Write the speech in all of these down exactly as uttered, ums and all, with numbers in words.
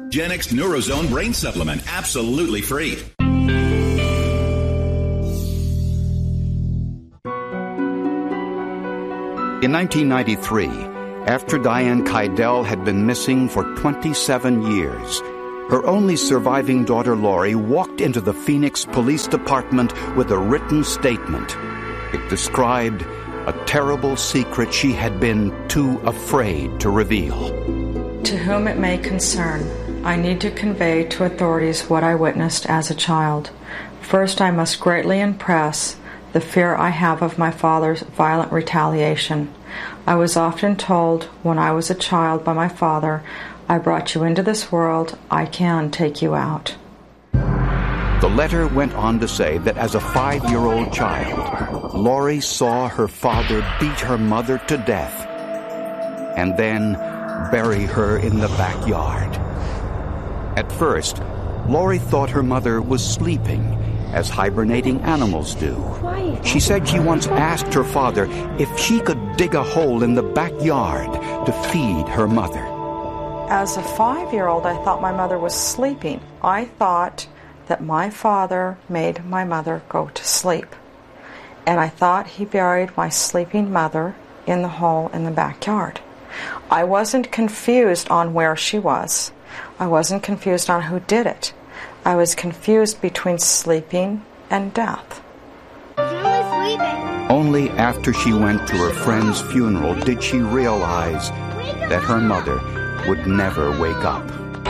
Genix Neurozone Brain Supplement, absolutely free. In nineteen ninety-three, after Diane Keidel had been missing for twenty-seven years, her only surviving daughter, Lori, walked into the Phoenix Police Department with a written statement. It described a terrible secret she had been too afraid to reveal. To whom it may concern, I need to convey to authorities what I witnessed as a child. First, I must greatly impress the fear I have of my father's violent retaliation. I was often told when I was a child by my father, I brought you into this world, I can take you out. The letter went on to say that as a five-year-old child, Lori saw her father beat her mother to death and then bury her in the backyard. At first, Lori thought her mother was sleeping, as hibernating animals do. She said she once asked her father if she could dig a hole in the backyard to feed her mother. As a five-year-old, I thought my mother was sleeping. I thought that my father made my mother go to sleep. And I thought he buried my sleeping mother in the hole in the backyard. I wasn't confused on where she was. I wasn't confused on who did it. I was confused between sleeping and death. Only after she went to her friend's funeral did she realize that her mother would never wake up.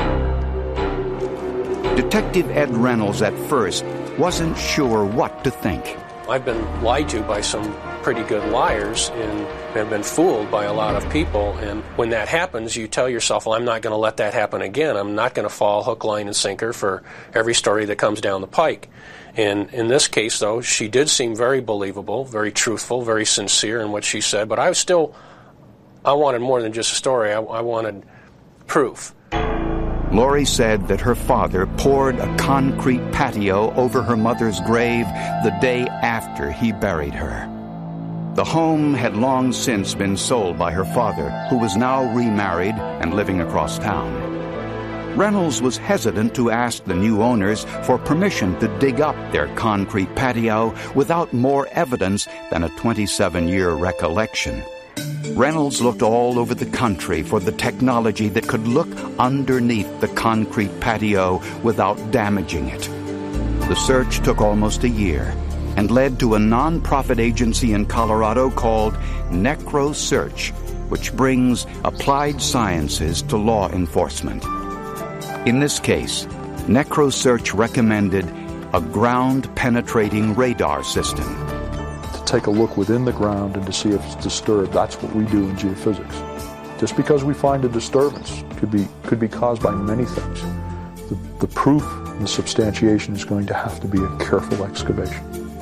Detective Ed Reynolds at first wasn't sure what to think. I've been lied to by some pretty good liars and have been fooled by a lot of people. And when that happens, you tell yourself, well, I'm not going to let that happen again. I'm not going to fall hook, line, and sinker for every story that comes down the pike. And in this case, though, she did seem very believable, very truthful, very sincere in what she said. But I was still, I wanted more than just a story. I, I wanted proof. Lori said that her father poured a concrete patio over her mother's grave the day after he buried her. The home had long since been sold by her father, who was now remarried and living across town. Reynolds was hesitant to ask the new owners for permission to dig up their concrete patio without more evidence than a twenty-seven-year recollection. Reynolds looked all over the country for the technology that could look underneath the concrete patio without damaging it. The search took almost a year and led to a non-profit agency in Colorado called NecroSearch, which brings applied sciences to law enforcement. In this case, NecroSearch recommended a ground-penetrating radar system. Take a look within the ground and to see if it's disturbed. That's what we do in geophysics. Just because we find a disturbance could be could be caused by many things. The, the proof and the substantiation is going to have to be a careful excavation.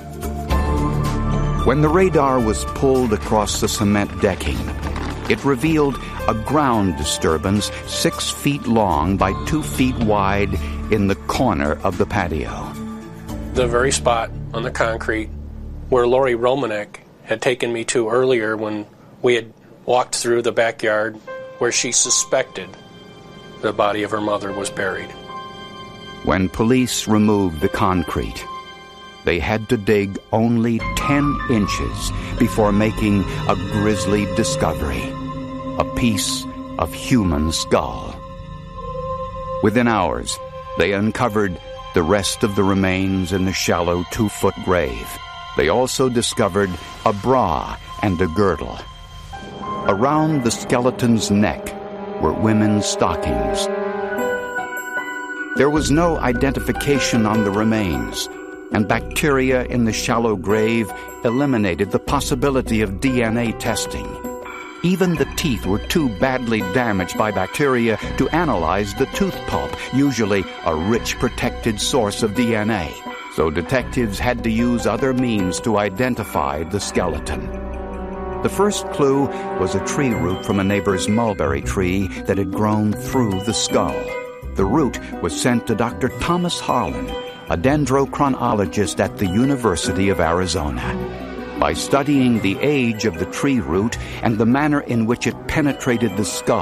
When the radar was pulled across the cement decking, it revealed a ground disturbance six feet long by two feet wide in the corner of the patio. The very spot on the concrete where Lori Romanek had taken me to earlier when we had walked through the backyard where she suspected the body of her mother was buried. When police removed the concrete, they had to dig only ten inches before making a grisly discovery, a piece of human skull. Within hours, they uncovered the rest of the remains in the shallow two-foot grave. They also discovered a bra and a girdle. Around the skeleton's neck were women's stockings. There was no identification on the remains, and bacteria in the shallow grave eliminated the possibility of D N A testing. Even the teeth were too badly damaged by bacteria to analyze the tooth pulp, usually a rich protected source of D N A. So detectives had to use other means to identify the skeleton. The first clue was a tree root from a neighbor's mulberry tree that had grown through the skull. The root was sent to Doctor Thomas Harlan, a dendrochronologist at the University of Arizona. By studying the age of the tree root and the manner in which it penetrated the skull,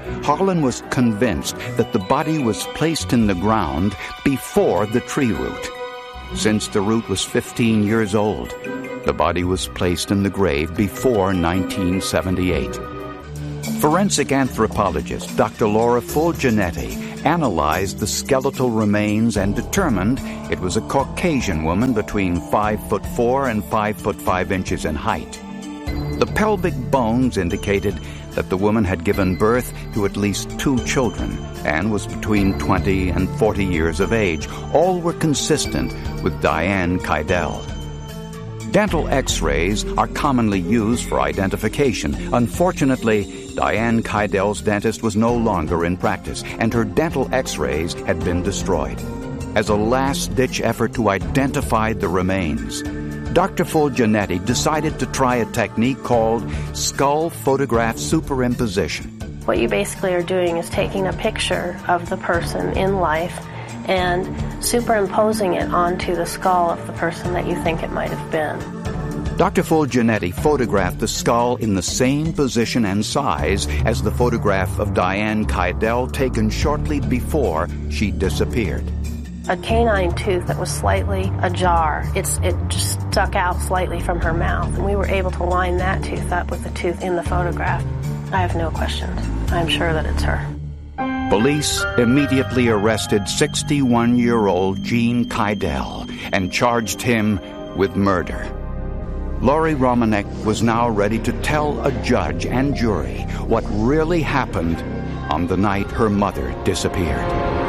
Harlan was convinced that the body was placed in the ground before the tree root. Since the root was fifteen years old, the body was placed in the grave before nineteen seventy-eight. Forensic anthropologist Doctor Laura Fulginetti analyzed the skeletal remains and determined it was a Caucasian woman between five foot four and five foot five inches in height. The pelvic bones indicated that the woman had given birth to at least two children and was between twenty and forty years of age. All were consistent with Diane Keidel. Dental x-rays are commonly used for identification. Unfortunately, Diane Keidel's dentist was no longer in practice, and her dental x-rays had been destroyed. As a last-ditch effort to identify the remains, Doctor Fulginetti decided to try a technique called skull photograph superimposition. What you basically are doing is taking a picture of the person in life and superimposing it onto the skull of the person that you think it might have been. Doctor Fulginetti photographed the skull in the same position and size as the photograph of Diane Keidel taken shortly before she disappeared. A canine tooth that was slightly ajar. It's, it just stuck out slightly from her mouth, and we were able to line that tooth up with the tooth in the photograph. I have no questions. I'm sure that it's her. Police immediately arrested sixty-one-year-old Gene Keidel and charged him with murder. Laurie Romanek was now ready to tell a judge and jury what really happened on the night her mother disappeared.